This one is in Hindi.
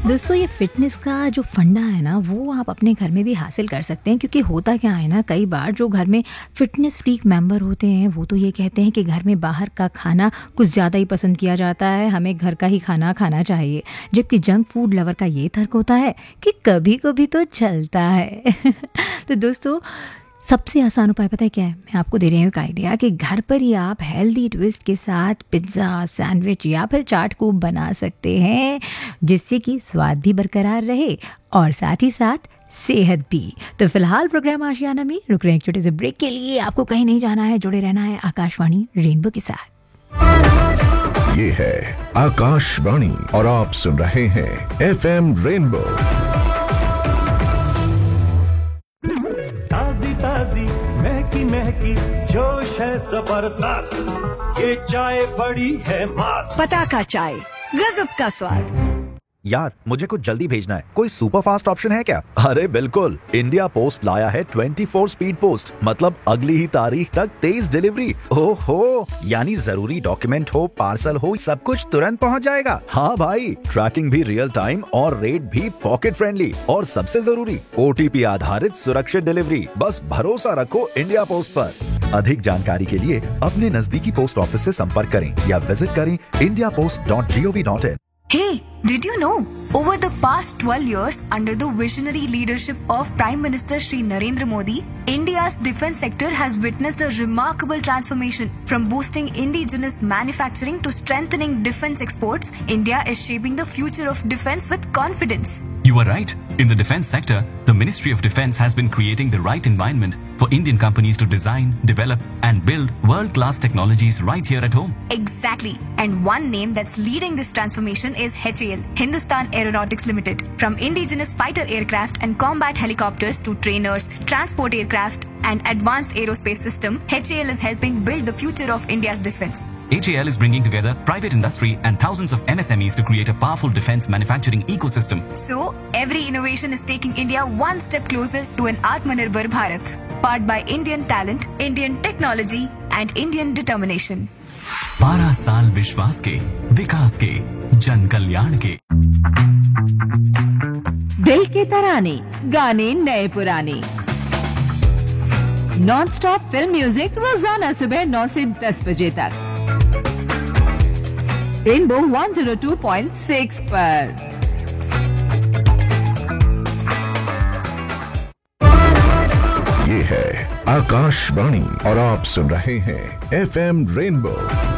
दोस्तों ये फिटनेस का जो फंडा है ना वो आप अपने घर में भी हासिल कर सकते हैं, क्योंकि होता क्या है ना, कई बार जो घर में फिटनेस फ्रीक मेंबर होते हैं वो तो ये कहते हैं कि घर में बाहर का खाना कुछ ज़्यादा ही पसंद किया जाता है, हमें घर का ही खाना खाना चाहिए। जबकि जंक फूड लवर का ये तर्क होता है कि कभी कभी तो चलता है। तो दोस्तों सबसे आसान उपाय पता है क्या है? मैं आपको दे रही हूँ एक आइडिया कि घर पर ही आप हेल्दी ट्विस्ट के साथ पिज्ज़ा, सैंडविच या फिर चाट को बना सकते हैं, जिससे कि स्वाद भी बरकरार रहे और साथ ही साथ सेहत भी। तो फिलहाल प्रोग्राम आशियाना में रुक रहे हैं एक छोटे से ब्रेक के लिए। आपको कहीं नहीं जाना है, जुड़े रहना है आकाशवाणी रेनबो के साथ। ये है आकाशवाणी और आप सुन रहे हैं FM रेनबो। ताजी महकी महकी जोश है जबरदस्त, ये चाय बड़ी है मस्त। पताका चाय, गजब का स्वाद। यार मुझे कुछ जल्दी भेजना है, कोई सुपर फास्ट ऑप्शन है क्या? अरे बिल्कुल, इंडिया पोस्ट लाया है 24 स्पीड पोस्ट, मतलब अगली ही तारीख तक तेज डिलीवरी। ओहो, यानी जरूरी डॉक्यूमेंट हो, पार्सल हो, सब कुछ तुरंत पहुंच जाएगा। हाँ भाई, ट्रैकिंग भी रियल टाइम और रेट भी पॉकेट फ्रेंडली, और सबसे जरूरी OTP आधारित सुरक्षित डिलीवरी। बस भरोसा रखो इंडिया पोस्ट पर। अधिक जानकारी के लिए अपने नजदीकी पोस्ट ऑफिस से संपर्क करें या विजिट करें indiapost.gov.in। Hey, did you know? Over the past 12 years, under the visionary leadership of Prime Minister Shri Narendra Modi, India's defense sector has witnessed a remarkable transformation. From boosting indigenous manufacturing to strengthening defense exports, India is shaping the future of defense with confidence. You are right. In the defense sector, the Ministry of Defense has been creating the right environment for Indian companies to design, develop and build world-class technologies right here at home. Exactly. And one name that's leading this transformation is HAL, Hindustan Aeronautics Limited. From indigenous fighter aircraft and combat helicopters to trainers, transport aircraft and advanced aerospace system, HAL is helping build the future of India's defense. HAL is bringing together private industry and thousands of MSMEs to create a powerful defense manufacturing ecosystem. So, every innovation is taking India one step closer to an Atmanirbhar Bharat, powered by Indian talent, Indian technology and Indian determination. 12 साल विश्वास के, विकास के, जन कल्याण के। दिल के तराने, गाने नए पुराने, नॉन स्टॉप फिल्म म्यूजिक रोजाना सुबह 9 से 10 बजे तक रेनबो 102.6 पर। ये है आकाशवाणी और आप सुन रहे हैं FM रेनबो।